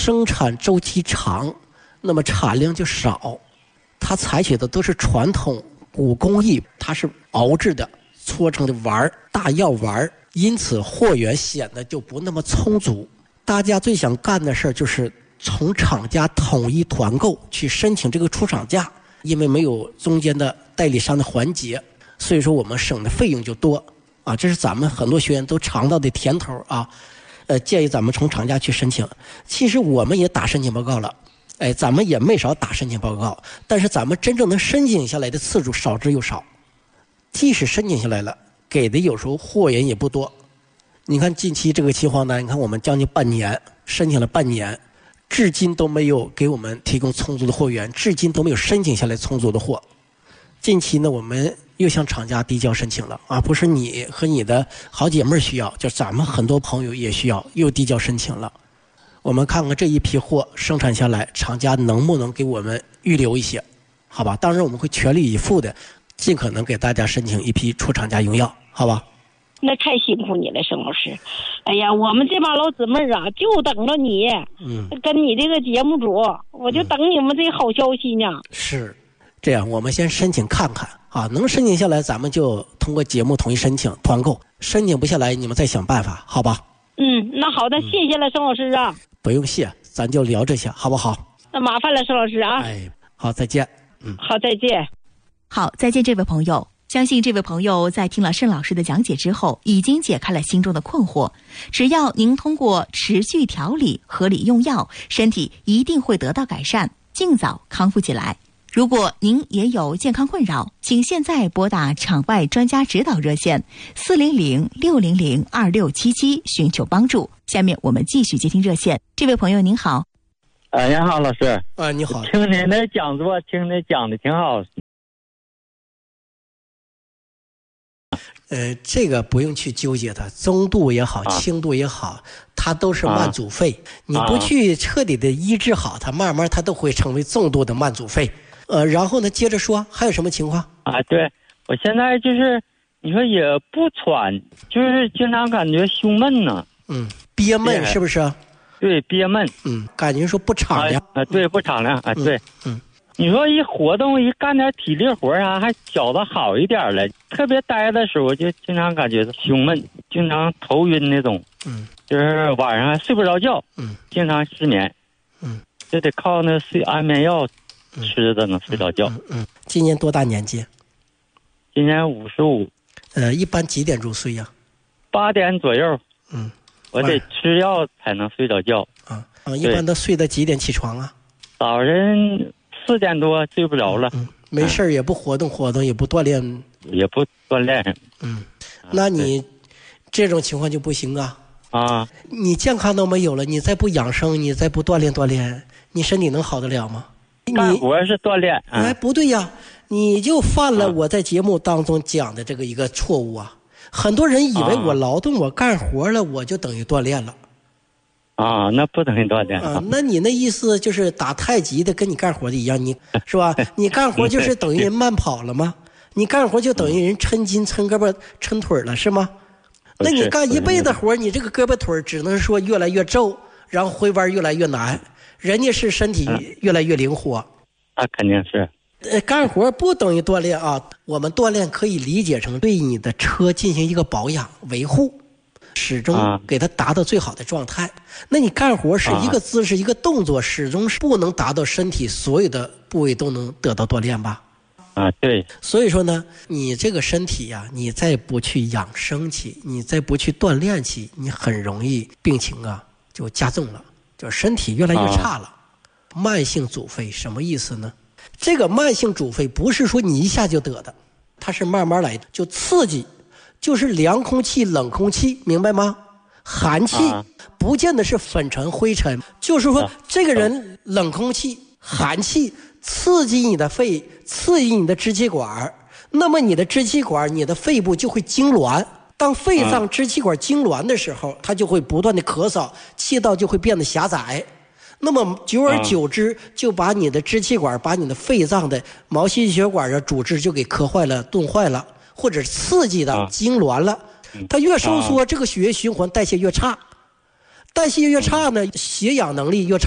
生产周期长，那么产量就少。它采取的都是传统古工艺，它是熬制的、搓成的丸、大药丸，因此货源显得就不那么充足。大家最想干的事就是从厂家统一团购去申请这个出厂价，因为没有中间的代理商的环节，所以说我们省的费用就多啊。这是咱们很多学员都尝到的甜头啊。建议咱们从厂家去申请。其实我们也打申请报告了，咱们也没少打申请报告，但是咱们真正能申请下来的次数少之又少。即使申请下来了，给的有时候货源也不多。你看近期这个情况呢，你看我们将近半年申请了半年，至今都没有给我们提供充足的货源，至今都没有申请下来充足的货。近期呢，我们又向厂家递交申请了啊，不是你和你的好姐妹需要，就咱们很多朋友也需要，又递交申请了。我们看看这一批货生产下来，厂家能不能给我们预留一些，好吧？当然我们会全力以赴的，尽可能给大家申请一批出厂家用药，好吧？ 那太辛苦你了，沈老师。哎呀，我们这帮老姊妹啊，就等着你，跟你这个节目组，我就等你们这好消息呢。 是。这样，我们先申请看看啊，能申请下来，咱们就通过节目统一申请团购；申请不下来，你们再想办法，好吧？ 那好的，谢谢了，沈老师啊。 不用谢，咱就聊这些，好不好？ 那麻烦了，沈老师啊。 好，再见。 好，再见。 好，再见，这位朋友。相信这位朋友在听了盛老师的讲解之后，已经解开了心中的困惑。只要您通过持续调理、合理用药，身体一定会得到改善，尽早康复起来。如果您也有健康困扰，请现在拨打场外专家指导热线400-600-2677寻求帮助。下面我们继续接听热线。这位朋友您好。 您好，老师。 你好。 听您的讲座，听您讲的挺好。 这个不用去纠结它，中度也好，轻度也好，它都是慢阻肺。你不去彻底的医治好它，慢慢它都会成为重度的慢阻肺。然后呢，接着说还有什么情况？ 对，我现在就是你说也不喘，就是经常感觉胸闷呢。 憋闷是不是？ 对，憋闷。 感觉说不敞亮。 对，不敞亮。对。你说一活动一干点体力活啊，还觉得好一点了。特别呆的时候就经常感觉胸闷，经常头晕那种。就是晚上还睡不着觉。经常失眠。就得靠那安眠药吃的能睡着觉。 今年多大年纪？ 今年55。 一般几点入睡呀 ？8点左右。我得吃药才能睡着觉。 一般都睡到几点起床啊？ 早晨4点多睡不着了。 没事也不活动活动，也不锻炼。 也不锻炼。 那你这种情况就不行啊。你健康都没有了，你再不养生，你再不锻炼锻炼，你身体能好得了吗？ 干活是锻炼。 不对呀，你就犯了我在节目当中讲的这个一个错误啊。很多人以为我劳动我干活了，我就等于锻炼了。 那不等于锻炼。 那你那意思就是打太极的跟你干活的一样，你是吧？你干活就是等于人慢跑了吗？你干活就等于人抻筋抻胳膊抻腿了是吗？那你干一辈子活，你这个胳膊腿只能说越来越皱，然后回弯越来越难。人家是身体越来越灵活。 肯定是。 干活不等于锻炼啊。我们锻炼可以理解成对你的车进行一个保养维护，始终给它达到最好的状态。那你干活是一个姿势一个动作，始终是不能达到身体所有的部位都能得到锻炼吧？ 对。 所以说呢，你这个身体呀，你再不去养生起，你再不去锻炼起，你很容易病情就加重了，就身体越来越差了。慢性阻肺什么意思呢？这个慢性阻肺不是说你一下就得的，它是慢慢来的，就刺激，就是凉空气冷空气，明白吗？寒气不见得是粉尘灰尘，就是说这个人冷空气寒气刺激你的肺，刺激你的支气管，那么你的支气管你的肺部就会痉挛。当肺脏支气管痉挛的时候，它就会不断的咳嗽，气道就会变得狭窄。那么久而久之，就把你的支气管把你的肺脏的毛细血管组织就给磕坏了钝坏了，或者刺激的痉挛了。它越收缩，这个血液循环代谢越差，代谢越差呢，血氧能力越差。